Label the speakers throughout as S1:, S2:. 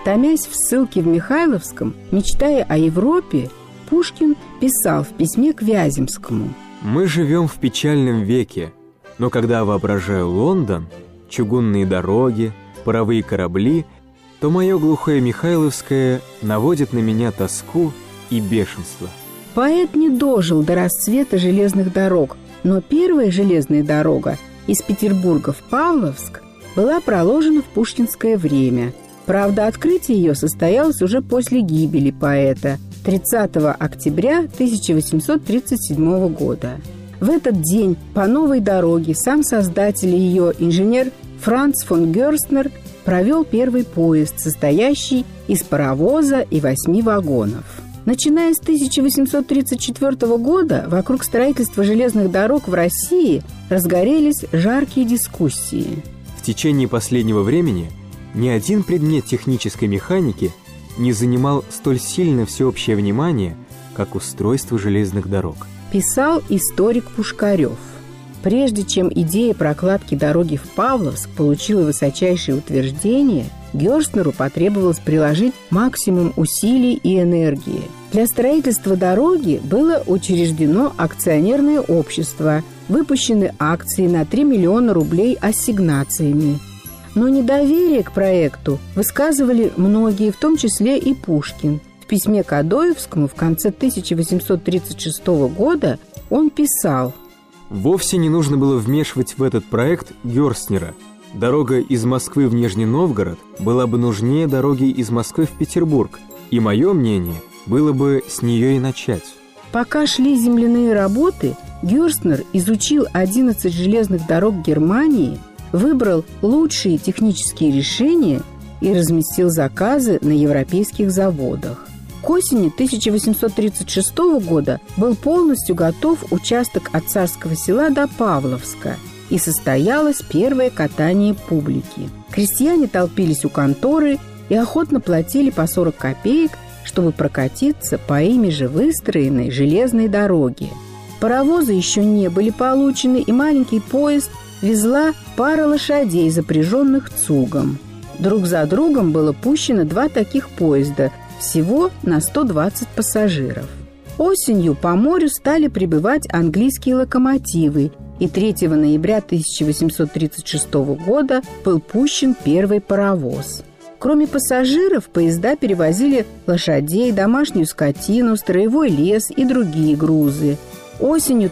S1: Томясь в ссылке в Михайловском, мечтая о Европе, Пушкин писал в письме к Вяземскому:
S2: «Мы живем в печальном веке, но когда воображаю Лондон, чугунные дороги, паровые корабли, то мое глухое Михайловское наводит на меня тоску и бешенство».
S1: Поэт не дожил до расцвета железных дорог, но первая железная дорога из Петербурга в Павловск была проложена в пушкинское время. Правда, открытие ее состоялось уже после гибели поэта 30 октября 1837 года. В этот день по новой дороге сам создатель ее, инженер Франц фон Герстнер, провел первый поезд, состоящий из паровоза и 8 вагонов. Начиная с 1834 года вокруг строительства железных дорог в России разгорелись жаркие дискуссии.
S2: В течение последнего времени ни один предмет технической механики не занимал столь сильно всеобщее внимание, как устройство железных дорог,
S1: писал историк Пушкарев. Прежде чем идея прокладки дороги в Павловск получила высочайшее утверждение, Герстнеру потребовалось приложить максимум усилий и энергии. Для строительства дороги было учреждено акционерное общество, выпущены акции на 3 миллиона рублей ассигнациями. Но недоверие к проекту высказывали многие, в том числе и Пушкин. В письме к Адоевскому в конце 1836 года он писал:
S2: «Вовсе не нужно было вмешивать в этот проект Герстнера. Дорога из Москвы в Нижний Новгород была бы нужнее дороги из Москвы в Петербург, и мое мнение было бы с нее и начать».
S1: Пока шли земляные работы, Герстнер изучил 11 железных дорог Германии, выбрал лучшие технические решения и разместил заказы на европейских заводах. К осени 1836 года был полностью готов участок от Царского Села до Павловска, и состоялось первое катание публики. Крестьяне толпились у конторы и охотно платили по 40 копеек, чтобы прокатиться по ими же выстроенной железной дороге. Паровозы еще не были получены, и маленький поезд везла пара лошадей, запряженных цугом. Друг за другом было пущено 2 таких поезда, всего на 120 пассажиров. Осенью по морю стали прибывать английские локомотивы, и 3 ноября 1836 года был пущен первый паровоз. Кроме пассажиров, поезда перевозили лошадей, домашнюю скотину, строевой лес и другие грузы. Осенью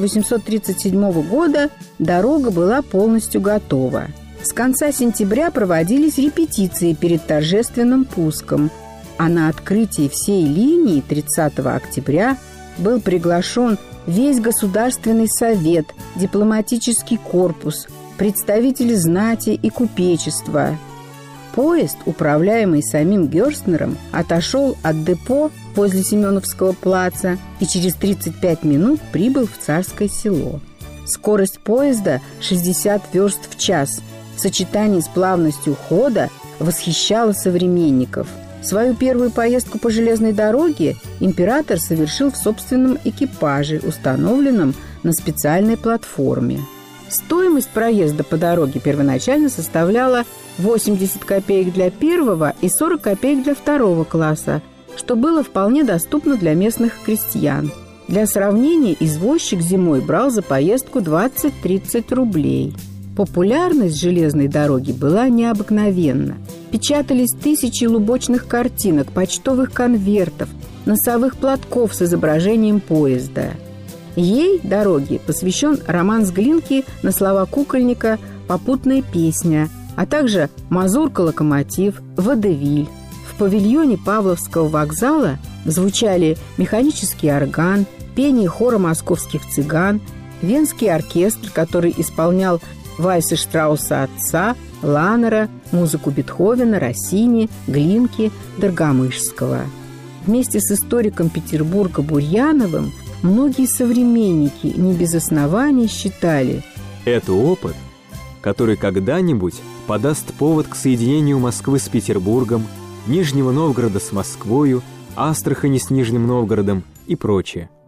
S1: 1837 года дорога была полностью готова. С конца сентября проводились репетиции перед торжественным пуском, а на открытии всей линии 30 октября был приглашен весь Государственный совет, дипломатический корпус, представители знати и купечества. Поезд, управляемый самим Герстнером, отошел от депо возле Семеновского плаца и через 35 минут прибыл в Царское Село. Скорость поезда 60 верст в час в сочетании с плавностью хода восхищала современников. Свою первую поездку по железной дороге император совершил в собственном экипаже, установленном на специальной платформе. Стоимость проезда по дороге первоначально составляла 80 копеек для первого и 40 копеек для второго класса, что было вполне доступно для местных крестьян. Для сравнения, извозчик зимой брал за поездку 20-30 рублей. Популярность железной дороги была необыкновенна. Печатались тысячи лубочных картинок, почтовых конвертов, носовых платков с изображением поезда. Ей, дороге, посвящен роман с Глинки на слова Кукольника «Попутная песня», а также «Мазурка-локомотив», «Водевиль». В павильоне Павловского вокзала звучали механический орган, пение хора московских цыган, венский оркестр, который исполнял вальсы Штрауса отца, Ланнера, музыку Бетховена, Россини, Глинки, Доргомышского. Вместе с историком Петербурга Бурьяновым многие современники не без оснований считали:
S2: это опыт, который когда-нибудь подаст повод к соединению Москвы с Петербургом, Нижнего Новгорода с Москвою, Астрахани с Нижним Новгородом и прочее.